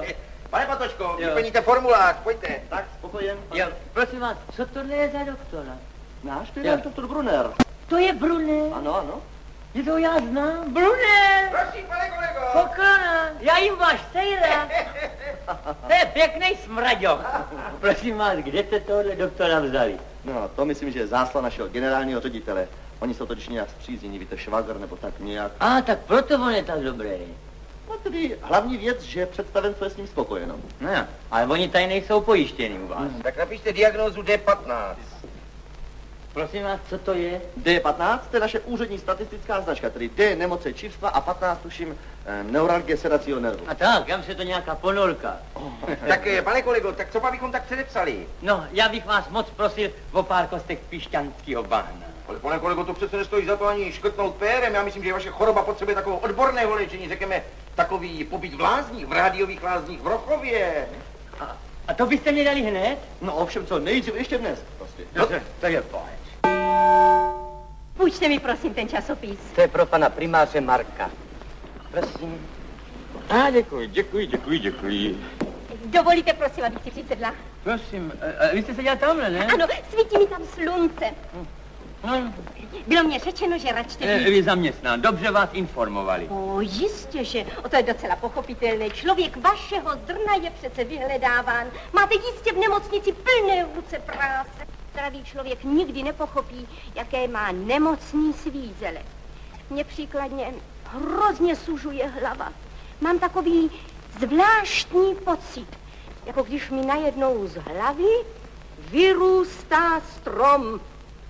Pane Patočko, vyplníte formulář, pojďte. Tak, spokojen. Jo, prosím vás, co tohle je za doktora? Náš, to je náš doktor Brunner. To je Brunner? Ano, ano. Je to já znám. Brunner! Prosím, pane kolego. Poklona, já jim váš sejra. To je pěkný smraďok. Prosím vás, kde jste tohle doktora vzali? No, to myslím, že je zásla našeho generálního ředitele. Oni jsou totiž nějak zpříznění, víte, švagr nebo tak nějak. A, tak proto on je tak dobrý. No tedy hlavní věc, že představenstvo je s ním spokojeno. No, ale oni tady nejsou pojištěni u vás. Hmm. Tak napište diagnózu D patnáct. Prosím vás, co to je? D patnáct, to je naše úřední statistická značka, tedy D nemoce čivstva a patnáct tuším eh, neuralgie sedacího nervu. A tak, já myslím, že to nějaká ponorka. Oh. Tak, pane kolego, tak co bychom tak předepsali? No, já bych vás moc prosil o pár kostek pišťanského bahna. Ale pane kolego, to přece nestojí za to ani škrtnout pérem. Já myslím, že vaše choroba potřebuje takového odborného léčení, řekněme, takový pobyt v lázních, v rádiových lázních v Rochově. A, a to byste mě dali hned? No ovšem co, nejdřív ještě dnes. Prostě. No, to, to je pojď. Půjčte mi prosím ten časopis. To je pro pana primáře Marka. Prosím. A děkuji, děkuji, děkuji, děkuji. Dovolíte prosím, abych si přisedla? Prosím, a, a vy jste seděla tamhle, ne? Ano, svítí mi tam slunce. No. Bylo mě řečeno, že račte E, vy zaměstnán, dobře vás informovali. O, jistě, že. O, to je docela pochopitelné. Člověk vašeho zrna je přece vyhledáván. Máte jistě v nemocnici plné ruce práce. Zdravý člověk nikdy nepochopí, jaké má nemocný svízele. Mně příkladně hrozně sužuje hlava. Mám takový zvláštní pocit, jako když mi najednou z hlavy vyrůstá strom.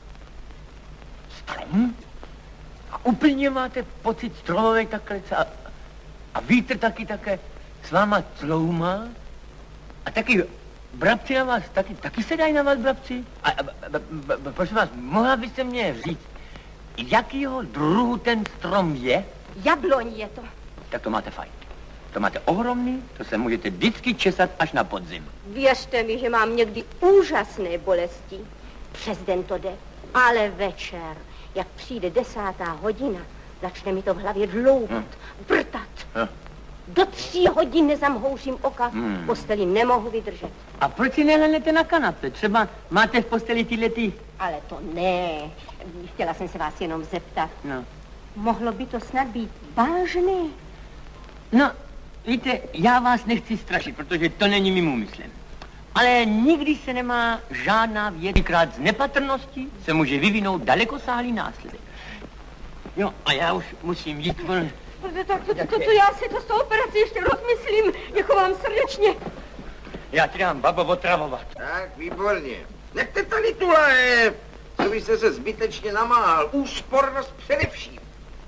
Strom? A úplně máte pocit stromovej takhle a, a vítr taky také s váma cloumá? A taky brabci na vás, taky, taky se dají na vás brabci? A, a, a, a, a prosím vás, mohla byste mě říct, jakýho druhu ten strom je? Jabloň je to. Tak to máte fajn. To máte ohromný, to se můžete vždycky česat až na podzim. Věřte mi, že mám někdy úžasné bolesti. Přes den to jde, ale večer, jak přijde desátá hodina, začne mi to v hlavě dlouhat, hmm. vrtat. Hmm. Do tří hodin nezamhouřím oka, hmm. posteli nemohu vydržet. A proč si nehlednete na kanapě? Třeba máte v posteli tyhle ty... Ale to ne. Chtěla jsem se vás jenom zeptat. No. Mohlo by to snad být vážné? No, víte, já vás nechci strašit, protože to není mým úmyslem. Ale nikdy se nemá žádná věc, krát z nepatrnosti se může vyvinout dalekosáhlý následek. Jo, a já už musím jít. Tak to, to, to, to já si to s tou operací ještě rozmyslím. Děkuji vám srdečně. Já ti dám, babo, otravovat. Tak, výborně. Nechte tady tu lahev. Co byste se zbytečně namáhal. Úspornost především.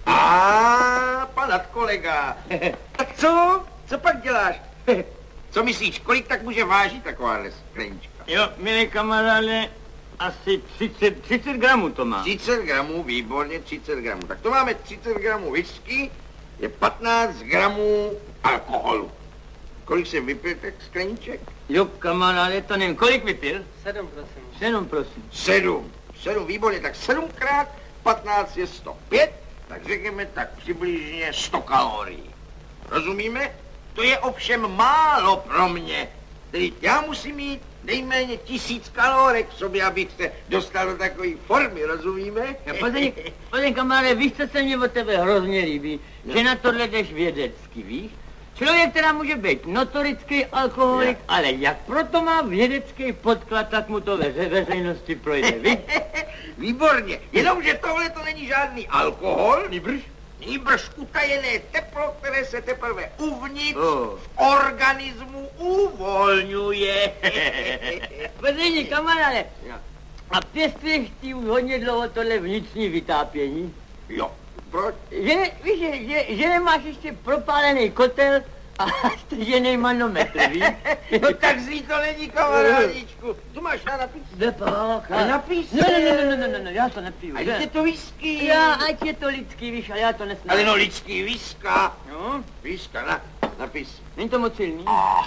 A panat kolega. Tak co? Co pak děláš? Co myslíš, kolik tak může vážit takováhle sklenička? Jo, milé kamaráde, asi třicet, třicet gramů to má. třicet gramů, výborně, třicet gramů. Tak to máme třicet gramů whisky, je patnáct gramů alkoholu. Kolik jsem vypil tak skleniček? Jo, kamaráde, to nevím. Kolik vypil? Sedm, prosím. Sedm, prosím. Sedm. Sedm, výborně, tak sedmkrát patnáct je sto pět, tak řekněme tak přibližně sto kalorií. Rozumíme? To je ovšem málo pro mě. Tedy já musím mít nejméně tisíc kalorek v sobě, abych se dostal do takové formy, rozumíme? Pozděj, pozděj, kamaráde, víš, co se mě od tebe hrozně líbí? No. Že na tohle jdeš vědecky, víš? Člověk, která může být notorický alkoholik, no. Ale jak proto má vědecký podklad, tak mu to ve veřejnosti projde, víš? Výborně, jenomže tohle to není žádný alkohol. Nýbrž? Nýbrž utajené teplo, které se teprve uvnitř oh. v organismu uvolňuje. Později, kamaráde, a pěstuješ ty už hodně dlouho tohle vnitřní vytápění? Jo. Proč? Že, víš, že, že, že nemáš ještě propálený kotel a stržený manometr, víš? No tak zlý to není, kamarádičku. Tu máš na napís. Nepak. Na napís. Ne, ne, ne, ne, ne, ne, ne, já to nepiju. Ať je to whisky. Já, ať je to lidský, víš, ale já to nesnám. Ale no lidský, whisky. No? Whisky, na, napís. Není to moc silný? Ah.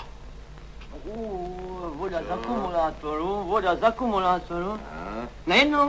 Uh, voda z akumulátoru, voda z akumulátoru. Ah. Najednou.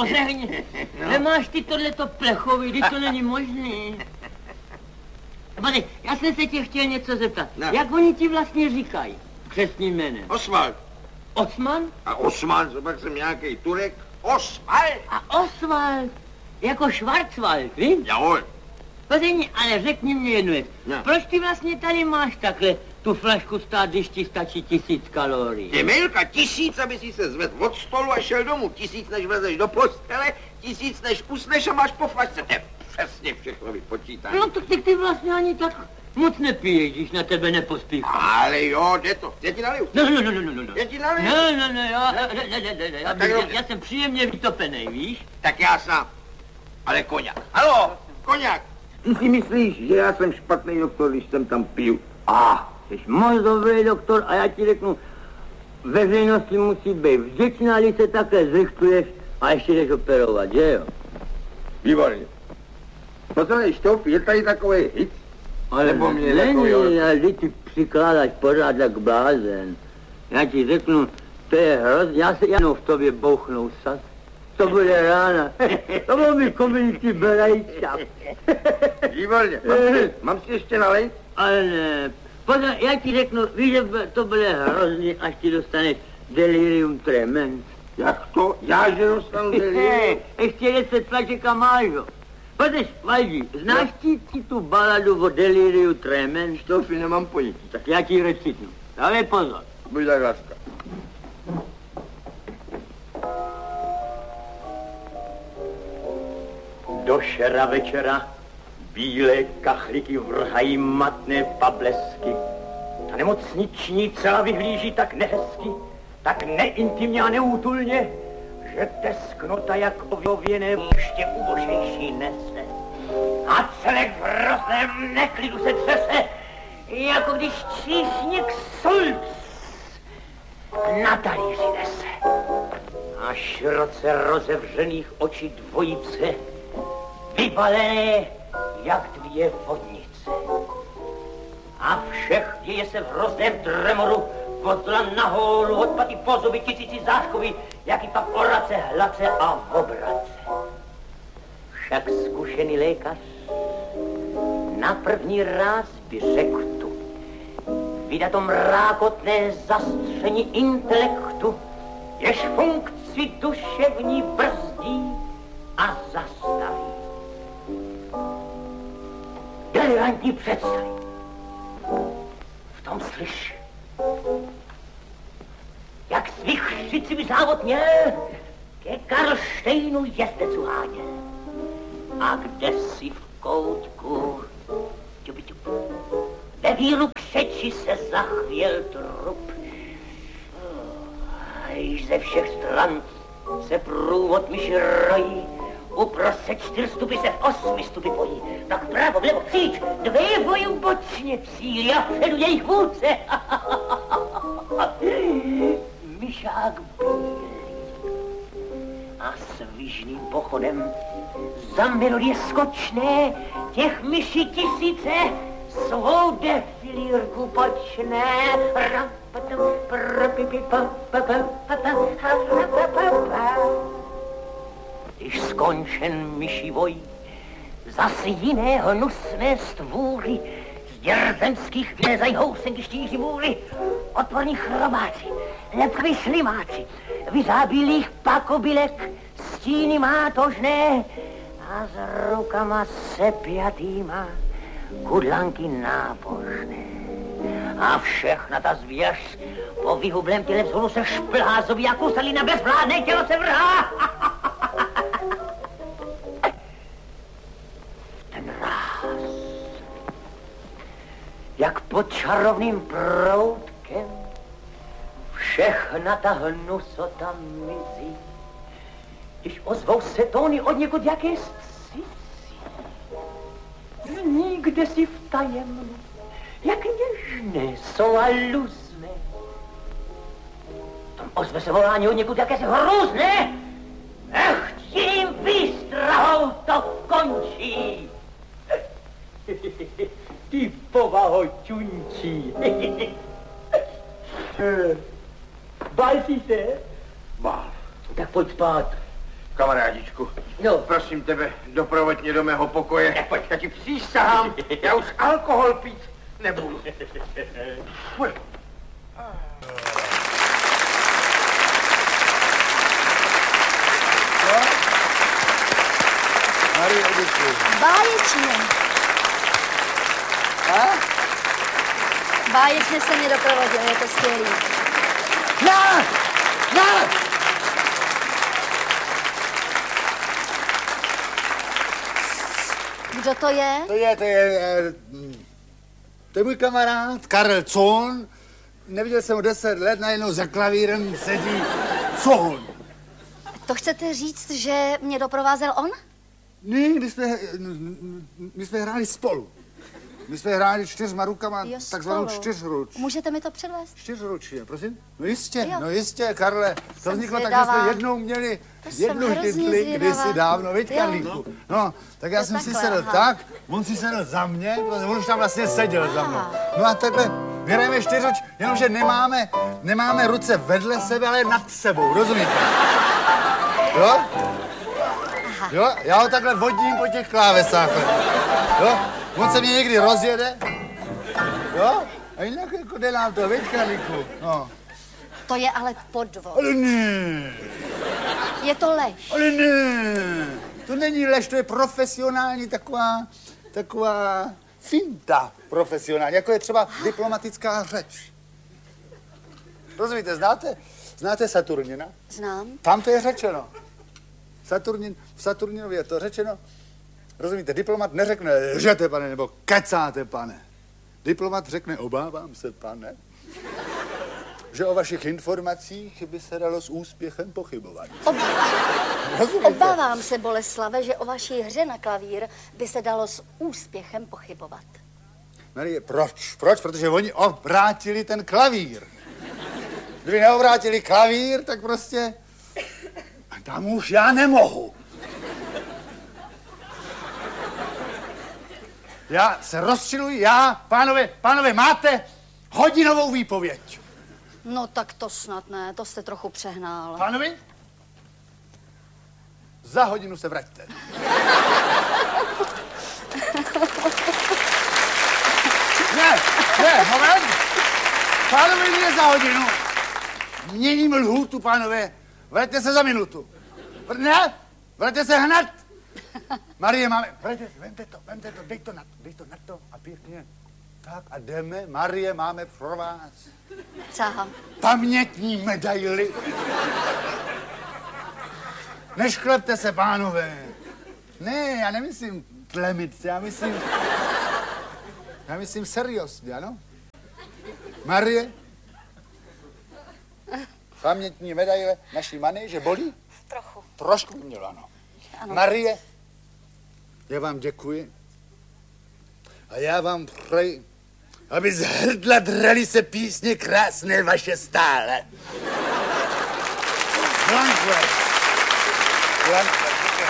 Pořehni. Nemáš ty tohleto plechový, když to není možný. Pane, já jsem se tě chtěl něco zeptat. No. Jak oni ti vlastně říkají? Křestním jménem. Oswald. Osman? A Osman, co pak jsem nějaký Turek? Oswald. A Oswald. Jako Schwarzwald, víš? Jahoj. Pořehni, ale řekni mě jednu věc. No. Proč ty vlastně tady máš takhle tu flašku stát, když ti stačí tisíc kalorií? Ty Milka, tisíc, aby si se zvedl od stolu a šel domů. Tisíc, než vlezeš do postele, tisíc, než usneš a máš po flašce. To je přesně všechno vypočítané. No tak ty, ty vlastně ani tak moc nepiješ, když na tebe nepospíchá. Ale jo, jde to. Já ti naliju. No, no, no, no, no, no. Já ti naliju. No, no, no, já, ne, ne, ne, ne, ne, já, tak já, dobře. já jsem příjemně vytopený, víš? Tak já sám. Ale koněk. Haló, koněk. Ty si myslíš, že já jsem špatný doktor, když jsem tam piju? A, jsi moc dobrý doktor a já ti řeknu, veřejnosti musí být vděčná, když se také zrychluješ a ještě jdeš operovat, že jo? Výborně. No to než to, je tady takový hit? Ale Nebo mě není, takový, ale ty ti přikládáš pořád jak blázen. Já ti řeknu, to je hrozně, já se jenom v tobě bouchnou sas. To bude rána. To bylo mi komunisti berajčák. Výborně. Mám si, mám si ještě nalejt? Ale ne. Pozor, já ti řeknu, víš, že to bude hrozný, až ti dostaneš delirium tremens. Jak to? Já, že dostanu delirium? Ještě deset tlaček a máš ho. Pozor, Valdi, znáš ti, ti tu baladu o deliriu tremens? To fi nemám pojetí. Tak já ti recitnu. Dávej pozor. Buď tak láska. Do šera večera bílé kachliky vrhají matné pablesky. Ta nemocniční celá vyhlíží tak nehezky, tak neintimně a neútulně, že tesknota jak ověné ještě ubožejší nese. A celek v hrozném neklidu se třese, jako když číšník sulc na talíři nese. A široce rozevřených očí dvojice vybalené jak dvě vodnice. A všech děje se v hrozném tremoru, potla na hólu, odpaty po zuby, tisíci záškoví, jaký pak orace, hlace a obrace. Však zkušený lékař na první ráz by řekl tu, vydat to mrákotné zastření intelektu, jež funkci duše v ní brzdí a zastaví. Delirantní představy. V tom slyš, jak svých šicivý závod měl, ke Karlštejnu jezdec uháněl. A kde si v koutku, ťupi, ťup, ve víru křeči se zachvěl trup. A již ze všech stran se průvod myši rojí, uprostřed čtyř stupy se v osmi stupy pojí. Tak vpravo, vlevo, kříč, dvě voju bočně cílí a vpředu jejich vůdce. Myšák bílý a svižným pochodem za melodie skočné těch myší tisíce svou defilírku počne. Když skončen myší voj, zase jiné hnusné stvůry z děr zemských vylezají housenky štíří můry, otvorní chrobáci, lepkví slimáci, vyzábílých pakobylek, stíny mátožné a s rukama sepjatýma kudlanky nábožné. A všechna ta zvěř po vyhublém těle vzhůru se šplhá, zobí a kuselina bezvládné tělo se vrhá. Ten ráz, jak pod čarovným proutkem, všechna ta hnusota mizí, když ozvou se tóny od někud jaké cizí. Zní kdesi v tajemnu, jak něžné jsou a luzné. Tam ozve se volání od někud jakési hrůzné. Ech, tím výstrahou to končí. Ty povaho čunčí. Bál jsi se? Bál. Tak pojď spát. Kamarádičku, no. Prosím tebe, doprovoď mě do mého pokoje. Nepojď, já ti přísahám, já už alkohol pít nebudu. Pojď. Marie, děkuji. Báječně. A? Báječně se mě doprovodil, je to skvělý. Ne! Ne! Kdo to je? To je, to je, eh, to je můj kamarád Karel Cohn. Neviděl jsem ho deset let, najednou za klavírem sedí Cohn. To chcete říct, že mě doprovázel on? Ne, my jsme, my jsme hráli spolu. My jsme hráli čtyřma rukama, Jo, takzvanou spolu. čtyřruč. Můžete mi to předvést? Čtyřručně, prosím? No jistě, Jo. no jistě, Karle. To Jsem vzniklo tak, že zvědavá. jsme jednou měli To jsem jednu hrozně hitli zvědavá. kdysi dávno, viď, Jo. Karlíku? No, tak já To jsem si takhle, sedl aha. tak, on si sedl za mě, on už tam vlastně seděl za mnou. No a takhle hrajeme čtyřruč, jenomže nemáme, nemáme ruce vedle sebe, ale nad sebou, rozumíte? Jo? Jo, já ho takhle vodím po těch klávesách. Jo, on se mě někdy rozjede. Jo, a jinak jako jde nám to, viď, Karlíku? No. To je ale podvod. Ale ne. Je to lež. Ale ne. To není lež, to je profesionální taková, taková finta profesionální, jako je třeba diplomatická řeč. Rozumíte, znáte, znáte Saturnina? Znám. Tam to je řečeno. Saturnin, v Saturninově je to řečeno. Rozumíte, diplomat neřekne lžete, pane, nebo kecáte, pane. Diplomat řekne obávám se, pane, že o vašich informacích by se dalo s úspěchem pochybovat. Ob... Rozumíte? Obávám se, Boleslave, že o vaší hře na klavír by se dalo s úspěchem pochybovat. Marie, proč? Proč? Protože oni obrátili ten klavír. Kdyby neobrátili klavír, tak prostě tam už já nemohu. Já se rozčiluji, já, pánové, pánové, máte hodinovou výpověď. No tak to snad ne, to jste trochu přehnal. Pánovi, za hodinu se vraťte. Ne, ne, moment. Pánovi ne za hodinu. Měním lhůtu, pánové. Vraťte se za minutu. Vr- ne, vraťte se hned. Marie, máme, vraťte, vemte to, vemte to, dej to na to, dej to na to a pěkně. Tak a jdeme, Marie, máme pro vás. Co? Pamětní medaily. Nešklepte se, pánové. Ne, já nemyslím tlemit se, já myslím... Já myslím seriózně, ano? Marie? Pamětní medaile naší Many, že bolí? Trochu. Trošku by mělo, ano. Ano. Marie, já vám děkuji. A já vám přeji, aby z hrdla drali se písně krásné vaše stále. Blankle. Blankle.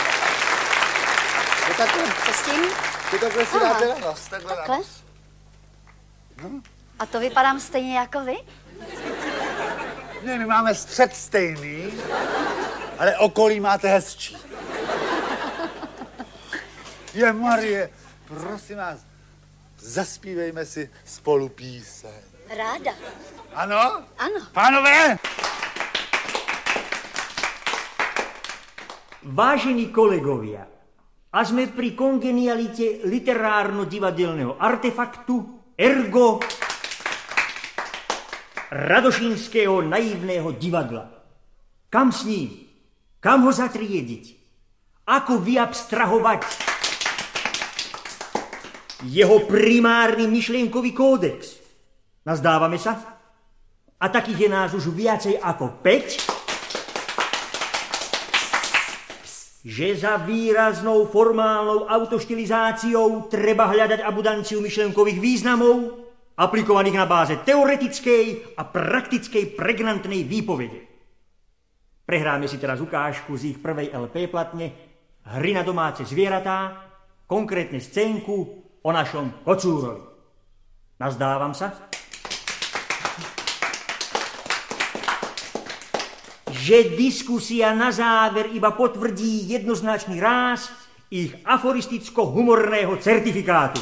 Je takhle? Co s tím? Ty takhle si Aha. dáte na nos, takhle, Takhle? na nos. No. A to vypadám stejně jako vy? Ne, my máme střed stejný, ale okolí máte hezčí. Je, Marie, prosím vás, zaspívejme si spolu píseň. Ráda. Ano? Ano. Pánové! Vážení kolegovia, a sme pri kongenialite literárno-divadelného artefaktu, ergo radošinského naivného divadla. Kam s ním? Kam ho zatriediť? Ako vyabstrahovať jeho primárny myšlienkový kódex? Nazdávame sa? A takých je nás už viacej ako päť, že za výraznou formálnou autoštilizáciou treba hľadať abundanciu myšlenkových významov, aplikovaných na báze teoretickej a praktickej pregnantnej výpovede. Prehráme si teraz ukážku z ich prvej el pé platne Hry na domáce zvieratá, konkrétne scénku o našom kocúrovi. Nazdávam sa, že diskusia na záver iba potvrdí jednoznačný ráz ich aforisticko-humorného certifikátu.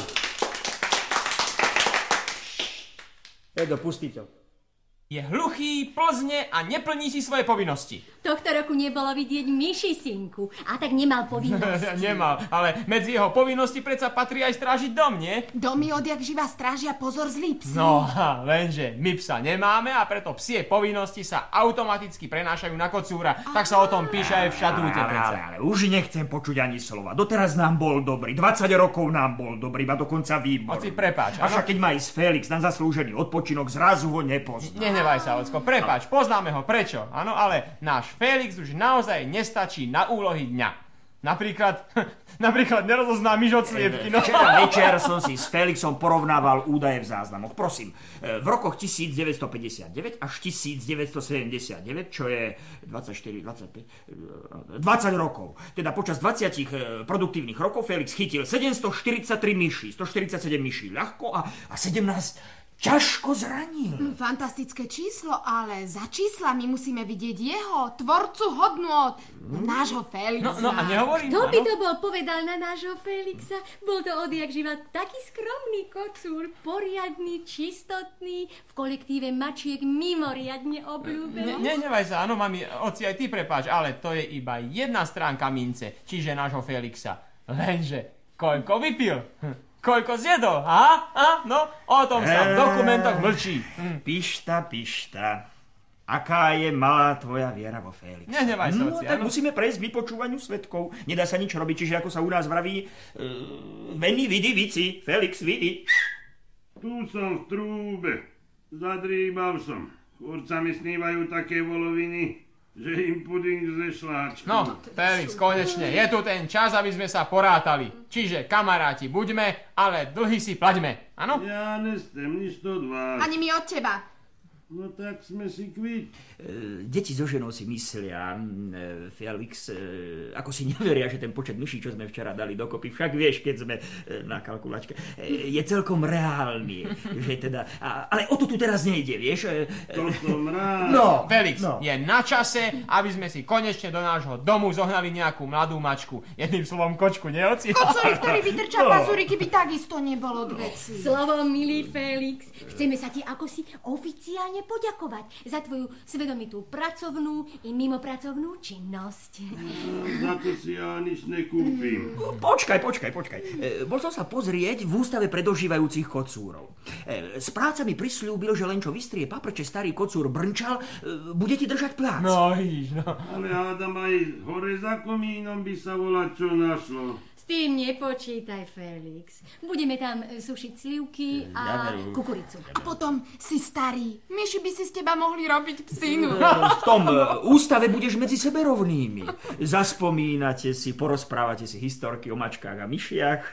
Edo, pustí to. Je hluchý, plzne a neplní si svoje povinnosti. Tohto roku nebolo vidieť myši synku, a tak nemal povinnosti. Nemal, ale medzi jeho povinnosti predsa patrí aj strážiť dom, nie? Domy odjak živa strážia pozor zlý psi. No, lenže my psa nemáme a preto psie povinnosti sa automaticky prenášajú na kocúra. Tak sa o tom píše aj v štatúte. Ale, ale, ale už nechcem počuť ani slova. Doteraz nám bol dobrý, dvadsať rokov nám bol dobrý, a dokonca výborný. Oci, prepáč. Avšak keď má ísť Felix na zaslúžený odpočinok, zrazu ho nepozná. Nehnevaj sa, Ocko, prepáč, poznáme ho, prečo? Áno, ale náš Felix už naozaj nestačí na úlohy dňa. Napríklad, napríklad nerozozná myš od sliepky. No. Včera večer som si s Felixom porovnával údaje v záznamoch. Prosím, v rokoch devätnásťstopäťdesiatdeväť až devätnásťstosedemdesiatdeväť, čo je dvadsaťštyri, dvadsaťpäť, dvadsať rokov. Teda počas dvadsať produktívnych rokov Felix chytil sedemstoštyridsaťtri myší, stoštyridsaťsedem myší ľahko a, a sedemnásť ťažko zranil. Fantastické číslo, ale za číslami musíme vidieť jeho, tvorcu hodnôt, hmm? nášho Felixa. No, no a nehovorím, Kto by to bol povedal na nášho Felixa? Bol to odjak živa taký skromný kocúr, poriadny, čistotný, v kolektíve mačiek mimoriadne obľúbený. Ne, Nehnevaj sa, áno, mami, oci, aj ty prepáč, ale to je iba jedna stránka mince, čiže nášho Felixa. Lenže, koľko vypil? Hm. Koľko zjedol, ha? A? No, o tom sa v dokumentoch mlčí. Hm. Pišta, pišta. Aká je malá tvoja viera vo Felixa? Nehnevaj sa, No, oci, tak áno. musíme prejsť k vypočúvaniu svedkov. Nedá sa nič robiť, čiže ako sa u nás vraví, uh, veni, vidi, vici, Felix, vidi. Tu som v trúbe. Zadrýbal som. Kurca mi snívajú také voloviny, že im puding ze šláčku. No, Felix, konečne, je tu ten čas, aby sme sa porátali. Čiže, kamaráti, buďme, ale dlhy si plaťme, áno? Ja nestem nič od vás. Ani my od teba. No tak sme si kvit. E, deti so ženou si myslia, e, Felix, e, ako si neveria, že ten počet myší, čo sme včera dali dokopy, však vieš, keď sme e, na kalkulačke, e, je celkom reálny. Že teda, a, ale o to tu teraz nejde, vieš. E, To som rád. No, Felix, no. Je na čase, aby sme si konečne do nášho domu zohnali nejakú mladú mačku. Jedným slovom kočku, nie, oci? Kocúri, ktorý vytrča pazúriky, by takisto nebolo k veci. Slovom, milý Felix, chceme sa ti ako si oficiálne poďakovať za tvoju svedomitú pracovnú i mimopracovnú činnosť. Za to si ja nič nekúpim. Počkaj, počkaj, počkaj. E, bol som sa pozrieť v ústave pre dožívajúcich kocúrov. E, správca mi prisľúbil, že len čo vystrie paprče starý kocúr brnčal, e, bude ti držať plác. No, víš, no. Ale hádam aj hore za komínom by sa volať čo našlo. S tým nepočítaj, Felix. Budeme tam sušiť slivky a kukuricu. A potom si starý. Myši by si z teba mohli robiť psinu. V tom ústave budeš medzi sebe rovnými. Zaspomínate si, porozprávate si historky o mačkách a myšiach,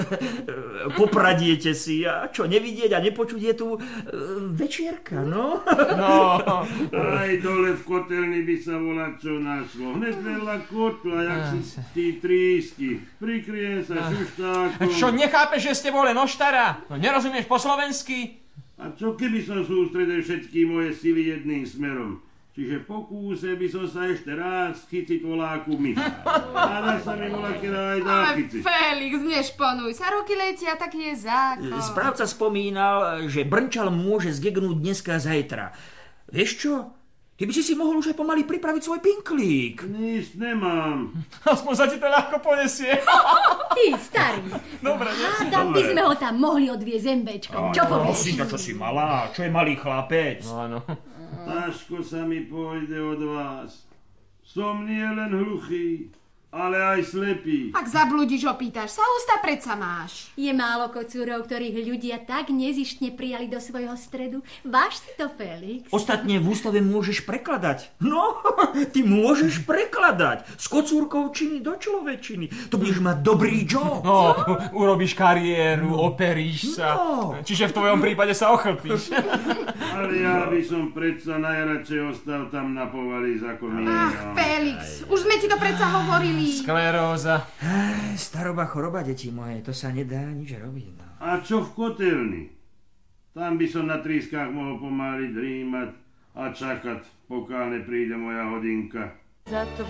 popradiete si a čo nevidieť a nepočuť je tu večierka, no? No. Aj dole v kotelni by sa volať čo našlo. Hned vedľa kotla, jak si tí trísky. Prikryjem sa šuštákom. Čo, nechápeš, že ste boli noštara? No, nerozumieš po slovensky? A čo keby som sústredil všetky moje sily jedným smerom? Čiže po kúse by som sa ešte raz chyciť voláku myša. A dá sa mi volákera aj dá chyciť. Felix, nešponuj sa, roky letia, tak je zákon. Správca spomínal, že brnčal môže zgegnúť dneska a zajtra. Vieš čo? Ty by si si mohol už aj pomaly pripraviť svoj pinklík. Nič nemám. Aspoň sa ti to ľahko ponesie. Ty, starý. Dobre, nie? Hádam by sme ho tam mohli odviezť zembečkom. Čo povieš? Prosím, čo si malá, čo je malý chlapec. Áno. Ťažko sa mi pôjde od vás. Som nie len hluchý, ale aj slepý. Ak zabludíš, opýtaš sa, ústa predsa máš. Je málo kocúrov, ktorých ľudia tak nezištne prijali do svojho stredu. Váš si to, Felix? Ostatne v ústave môžeš prekladať. No, ty môžeš prekladať z kocúrkovčiny do človečiny. To budeš mať dobrý job. No, urobíš kariéru, operíš sa. No. Čiže v tvojom prípade sa ochlpíš. Ale ja by som predsa najradšej ostal tam na povali za komínom. Ach, Felix, už sme ti to predsa hovorili. Skleróza. Staroba choroba, deti moje, to sa nedá nič robiť. No. A čo v kotelni? Tam by som na trískách mohol pomáliť drímať. a čakať, pokiaľ nepríde moja hodinka. Za to